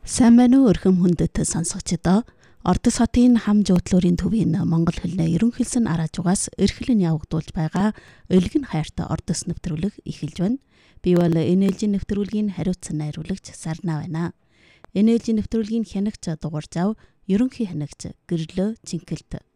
Сайн байна уу өрхөм хүндэт сонсогчдоо. Ордос хотын хам жуудлуурын төвийн Монгол хэлний ерөнхийлсөн араажугаас эрхлэн явагдуулж байгаа Өлгөн хайртай ордос нэвтрүүлэг эхэлж байна. Би бол энэ ээлжийн нэвтрүүлгийн хариуцсан найруулагч Сарна байна. Энэ ээлжийн нэвтрүүлгийн хянагч дугуйр зав ерөнхий хянагч Гэрлөө Цэнгэлт